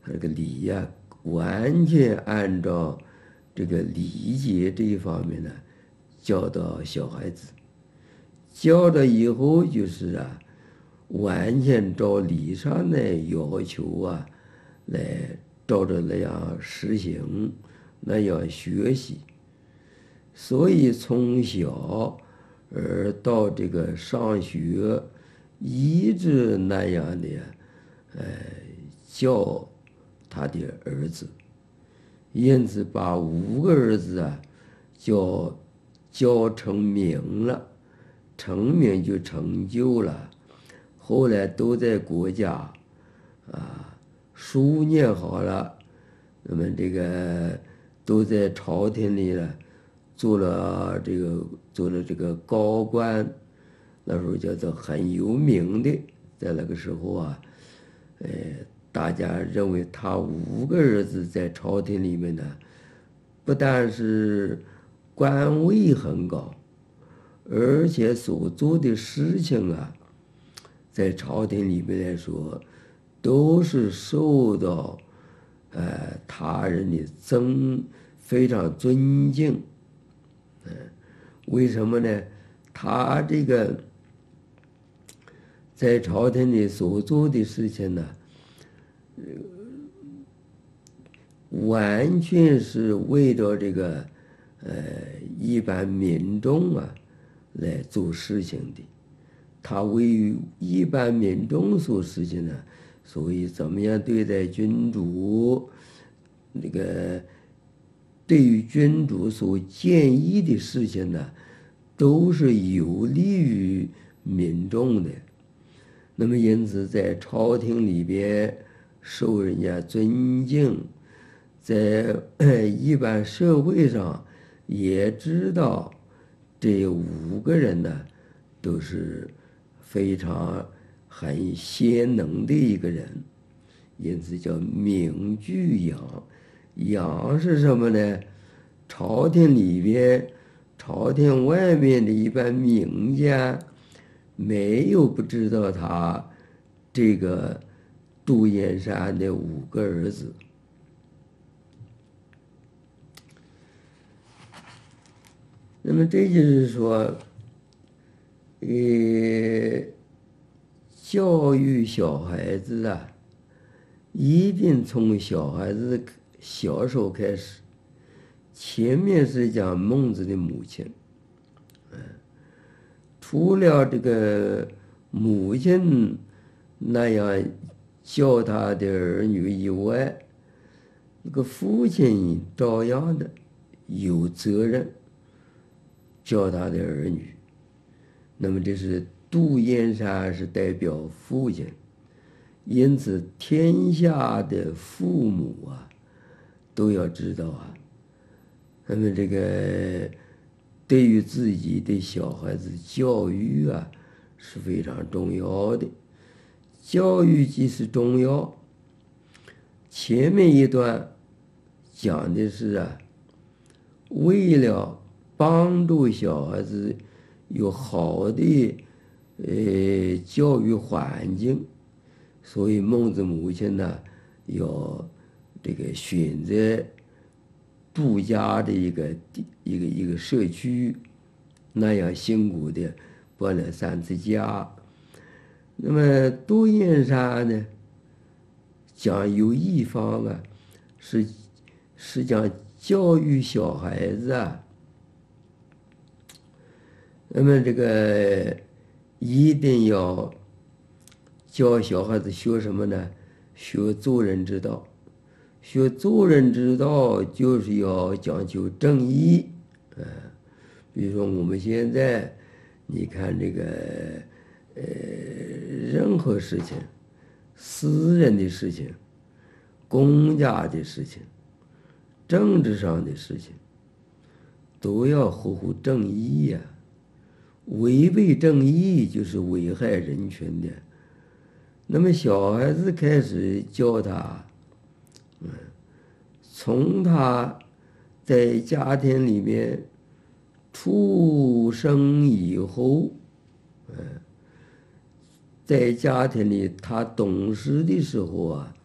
他这个礼呀，完全按照这个礼节这一方面呢，教导小孩子。教了以后就是完全照礼上的要求来照着那样实行，那样学习。所以从小到这个上学，一直那样的教他的儿子，因此把5个儿子教成名了。成名就成就了，后来都在国家书念好了，那么这个都在朝廷里呢，做了这个高官，那时候叫做很有名的。在那个时候大家认为他5个儿子在朝廷里面呢，不但是官位很高，而且所做的事情在朝廷里面来说，都是受到他人的非常尊敬。为什么呢？他这个在朝廷里所做的事情呢，完全是为着这个一般民众来做事情的。他为一般民众做事情呢，所以怎么样对待君主，那个对于君主所建议的事情呢，都是有利于民众的。那么因此在朝廷里边受人家尊敬，在一般社会上也知道这5个人呢都是非常很贤能的一个人，因此叫名俱扬。扬是什么呢？朝廷里边、朝廷外面的一般名家，没有不知道他这个杜燕山的5个儿子。那么这就是说，教育小孩子一定从小孩子小时候开始。前面是讲孟子的母亲，除了这个母亲那样教他的儿女以外，那个父亲照样的有责任教他的儿女。那么这是杜燕山是代表父亲，因此天下的父母都要知道那么这个对于自己的小孩子教育是非常重要的。教育既是重要，前面一段讲的是为了帮助小孩子有好的教育环境，所以孟子母亲呢要这个选择杜家的一个社区，那样辛苦的搬了3次家。那么杜燕山呢，讲有一方是讲教育小孩子那么这个一定要教小孩子学什么呢？学做人之道。学做人之道就是要讲究正义。比如说我们现在你看这个任何事情，私人的事情、公家的事情、政治上的事情，都要合乎正义违背正义就是危害人权的。那么小孩子开始教他，从他在家庭里面出生以后，在家庭里他懂事的时候